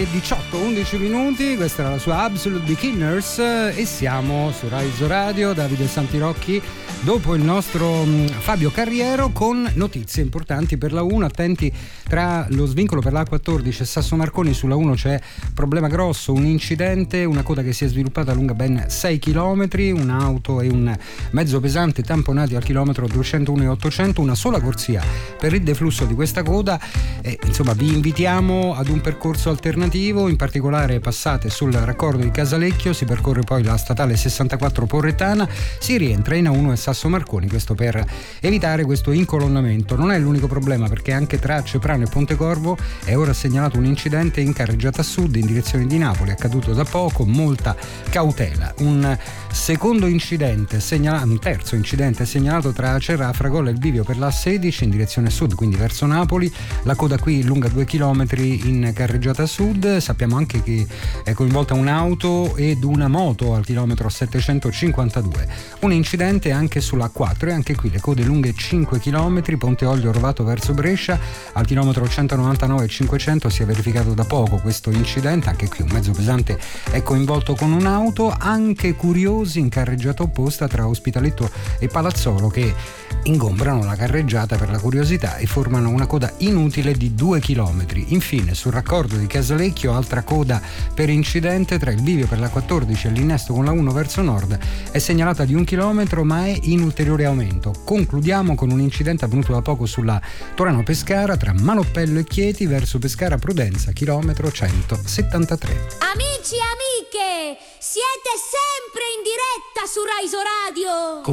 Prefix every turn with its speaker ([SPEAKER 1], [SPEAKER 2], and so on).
[SPEAKER 1] 18, 11 minuti, questa era la sua Absolute Beginners e siamo su Rise Radio, Davide Santirocchi, dopo il nostro Fabio Carriero con notizie importanti per la 1. Attenti, tra lo svincolo per la 14 e Sasso Marconi sulla 1 c'è problema grosso, un incidente, una coda che si è sviluppata lunga ben 6 km, un'auto e un mezzo pesante tamponati al chilometro 201 e 800, una sola corsia per il deflusso di questa coda. Insomma, vi invitiamo ad un percorso alternativo, in particolare passate sul raccordo di Casalecchio, si percorre poi la statale 64 Porretana, si rientra in A1 e Sasso Marconi, questo per evitare questo incolonnamento. Non è l'unico problema, perché anche tra Ceprano e Pontecorvo è ora segnalato un incidente in carreggiata sud in direzione di Napoli, accaduto da poco, molta cautela. Un terzo incidente segnalato tra Acerra, Afragolla e il bivio per la 16 in direzione sud, quindi verso Napoli, la coda qui lunga 2 km in carreggiata sud. Sappiamo anche che è coinvolta un'auto ed una moto al chilometro 752. Un incidente anche sulla A4 e anche qui le code lunghe 5 km, Ponte Olio Rovato verso Brescia, al chilometro 199 e 500 si è verificato da poco questo incidente, anche qui un mezzo pesante è coinvolto con un'auto. Anche curiosi in carreggiata opposta tra Ospitaletto e Palazzolo, che ingombrano la carreggiata per la curiosità e formano una coda inutile di 2 km. Infine sul raccordo di Casalecchio altra coda per incidente tra il bivio per la 14 e l'innesto con la 1 verso nord, è segnalata di 1 chilometro ma è in ulteriore aumento. Concludiamo con un incidente avvenuto da poco sulla Torano-Pescara tra Maloppello e Chieti verso Pescara Prudenza, chilometro 173.
[SPEAKER 2] Amici e amiche, siete sempre in diretta su Rise Radio.